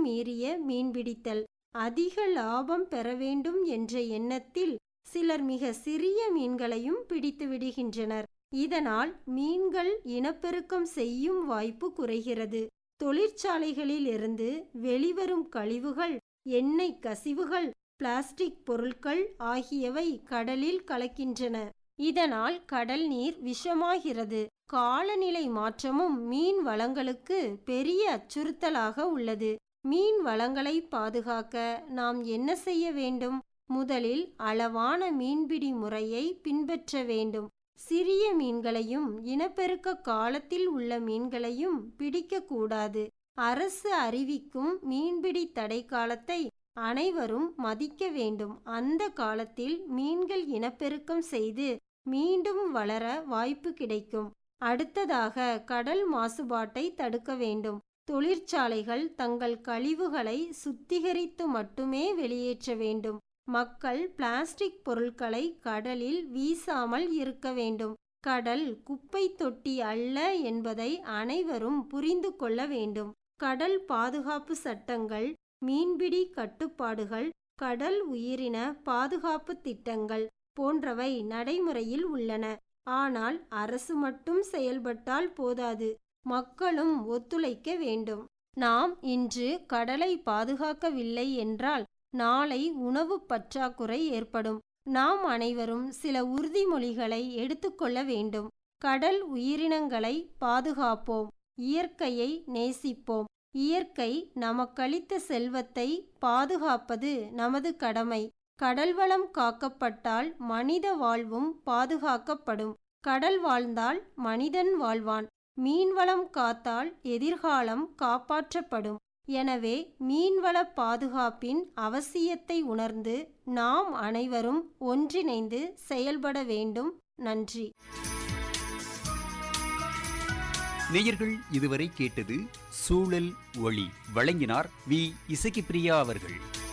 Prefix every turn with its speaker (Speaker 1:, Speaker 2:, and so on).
Speaker 1: மீறிய மீன்பிடித்தல். அதிக லாபம் பெற வேண்டும் என்ற எண்ணத்தில் சிலர் மிக சிறிய மீன்களையும் பிடித்து விடுகின்றனர். இதனால் மீன்கள் இனப்பெருக்கம் செய்யும் வாய்ப்பு குறைகிறது. தொழிற்சாலைகளில் இருந்து வெளிவரும் கழிவுகள், எண்ணெய் கசிவுகள், பிளாஸ்டிக் பொருட்கள் ஆகியவை கடலில் கலக்கின்றன. இதனால் கடல் நீர் விஷமாகிறது. காலநிலை மாற்றமும் மீன் வளங்களுக்கு பெரிய அச்சுறுத்தலாக உள்ளது. மீன் வளங்களை பாதுகாக்க நாம் என்ன செய்ய வேண்டும்? முதலில் அளவான மீன்பிடி முறையை பின்பற்ற வேண்டும். சிறிய மீன்களையும் இனப்பெருக்க காலத்தில் உள்ள மீன்களையும் பிடிக்கக்கூடாது. அரசு அறிவிக்கும் மீன்பிடி தடை காலத்தை அனைவரும் மதிக்க வேண்டும். அந்த காலத்தில் மீன்கள் இனப்பெருக்கம் செய்து மீண்டும் வளர வாய்ப்பு கிடைக்கும். அடுத்ததாக கடல் மாசுபாட்டை தடுக்க வேண்டும். தொழிற்சாலைகள் தங்கள் கழிவுகளை சுத்திகரித்து மட்டுமே வெளியேற்ற வேண்டும். மக்கள் பிளாஸ்டிக் பொருட்களை கடலில் வீசாமல் இருக்க வேண்டும். கடல் குப்பை தொட்டி அல்ல என்பதை அனைவரும் புரிந்து கொள்ள வேண்டும். கடல் பாதுகாப்பு சட்டங்கள், மீன்பிடி கட்டுப்பாடுகள், கடல் உயிரின பாதுகாப்பு திட்டங்கள் போன்றவை நடைமுறையில் உள்ளன. ஆனால் அரசு மட்டும் செயல்பட்டால் போதாது, மக்களும் ஒத்துழைக்க வேண்டும். நாம் இன்று கடலை பாதுகாக்கவில்லை என்றால் நாளை உணவு பற்றாக்குறை ஏற்படும். நாம் அனைவரும் சில உறுதிமொழிகளை எடுத்துக்கொள்ள வேண்டும். கடல் உயிரினங்களை பாதுகாப்போம். இயற்கையை நேசிப்போம். இயற்கை நமக்களித்த செல்வத்தை பாதுகாப்பது நமது கடமை. கடல்வளம் காக்கப்பட்டால் மனித வாழ்வும் பாதுகாக்கப்படும். கடல் வாழ்ந்தால் மனிதன் வாழ்வான். மீன்வளம் காத்தால் எதிர்காலம் காப்பாற்றப்படும். எனவே மீன்வள பாதுகாப்பின் அவசியத்தை உணர்ந்து நாம் அனைவரும் ஒன்றிணைந்து செயல்பட வேண்டும். நன்றி.
Speaker 2: நேயர்கள் இதுவரை கேட்டது சூழல் ஒளி. வழங்கினார் வி. இசக்கிப்பிரியா அவர்கள்.